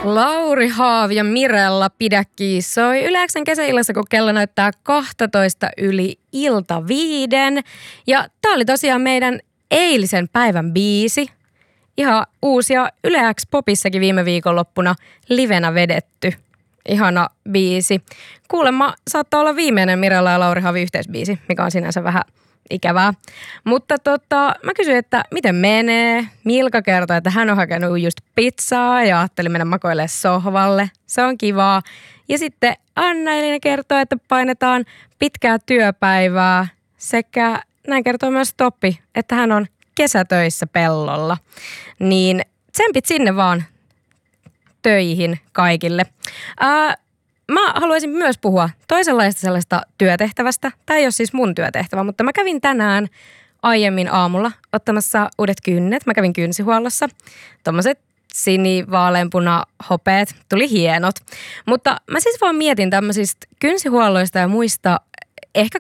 Lauri Haavi ja Mirella Pidä kiinni soi Yle X:n kesäillassa, kun kello näyttää 12 yli ilta 5. Ja tää oli tosiaan meidän eilisen päivän biisi. Ihan uusia Yle X Popissakin viime viikonloppuna livenä vedetty. Ihana biisi. Kuulemma saattaa olla viimeinen Mirella ja Lauri Haavi yhteisbiisi, mikä on sinänsä vähän ikävää. Mutta mä kysyin, että miten menee. Milka kertoi, että hän on hakenut just pizzaa ja ajatteli mennä makoille sohvalle. Se on kivaa. Ja sitten Anna-Elina kertoo, että painetaan pitkää työpäivää sekä näin kertoo myös Toppi, että hän on kesätöissä pellolla. Niin tsempit sinne vaan töihin kaikille. Mä haluaisin myös puhua toisenlaista sellaista työtehtävästä. Tämä ei ole siis mun työtehtävä, mutta mä kävin tänään aiemmin aamulla ottamassa uudet kynnet. Mä kävin kynsihuollossa. Tommoset sinivaaleanpuna hopeet. Tuli hienot. Mutta mä siis vaan mietin tämmöisistä kynsihuolloista ja muista ehkä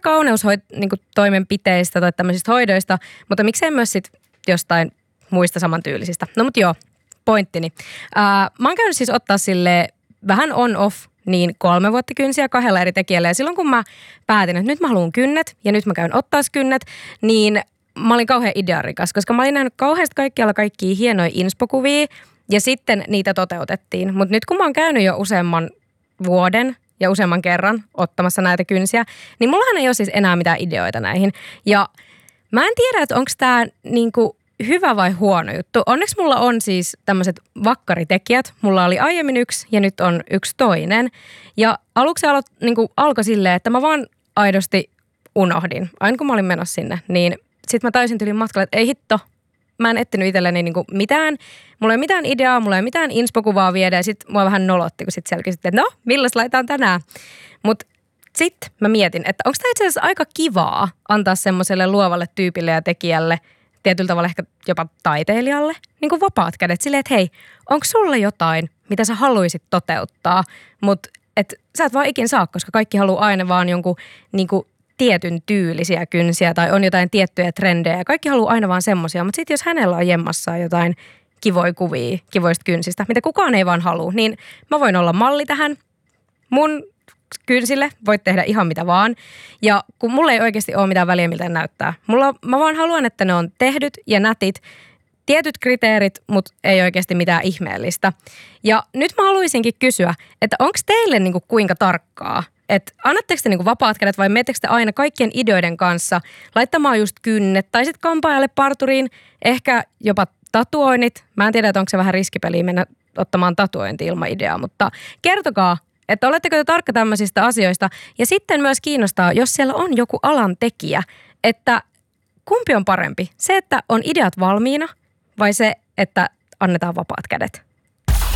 kauneustoimenpiteistä tai tämmöisistä hoidoista, mutta miksei myös sit jostain muista samantyylisistä. No mut joo, pointtini. Mä oon käynyt siis ottaa silleen vähän on-off niin 3 vuotta kynsiä 2 eri tekijällä. Ja silloin kun mä päätin, että nyt mä haluan kynnet ja nyt mä käyn ottaa kynnet, niin mä olin kauhean idearikas, koska mä olin nähnyt kauheasti kaikkialla kaikkia hienoja inspokuvia ja sitten niitä toteutettiin. Mutta nyt kun mä oon käynyt jo useamman vuoden ja useamman kerran ottamassa näitä kynsiä, niin mullahan ei ole siis enää mitään ideoita näihin. Ja mä en tiedä, että onko tää niinku hyvä vai huono juttu. Onneksi mulla on siis tämmöiset vakkaritekijät. Mulla oli aiemmin yksi ja nyt on yksi toinen. Ja aluksi alkoi silleen, että mä vaan aidosti unohdin. Aina kun mä olin menossa sinne, niin sit mä taisin tyliin matkalle, että ei hitto. Mä en etsinyt itselleni niinku mitään. Mulla ei mitään ideaa, mulla ei mitään inspokuvaa viedä. Ja sit mua vähän nolotti, kun sit siellä kysyttiin, että no, milläs laitetaan tänään? Mut sit mä mietin, että onko tää itse asiassa aika kivaa antaa semmoselle luovalle tyypille ja tekijälle tietyllä tavalla ehkä jopa taiteilijalle, niin kuin vapaat kädet. Silleen, että hei, onko sulla jotain, mitä sä haluaisit toteuttaa, mutta sä et vaan ikin saa, koska kaikki haluaa aina vaan jonkun niin kuin tietyn tyylisiä kynsiä tai on jotain tiettyjä trendejä. Ja kaikki haluaa aina vaan semmosia, mutta sitten jos hänellä on jemmassaan jotain kivoja kuvia, kivoista kynsistä, mitä kukaan ei vaan halua, niin mä voin olla malli tähän. Mun kynsille voit tehdä ihan mitä vaan. Ja kun mulla ei oikeasti ole mitään väliä, miltä näyttää. Mä vaan haluan, että ne on tehdyt ja nätit, tietyt kriteerit, mutta ei oikeasti mitään ihmeellistä. Ja nyt mä haluaisinkin kysyä, että onko teille niinku kuinka tarkkaa? Että annatteko te niinku vapaat kädet vai menettekö te aina kaikkien ideoiden kanssa laittamaan just kynnet tai sitten kampaajalle parturiin ehkä jopa tatuoinnit. Mä en tiedä, että onko se vähän riskipeliä mennä ottamaan tatuointi ilman ideaa, mutta kertokaa, että oletteko te tarkka tämmöisistä asioista. Ja sitten myös kiinnostaa, jos siellä on joku alan tekijä, että kumpi on parempi? Se, että on ideat valmiina vai se, että annetaan vapaat kädet?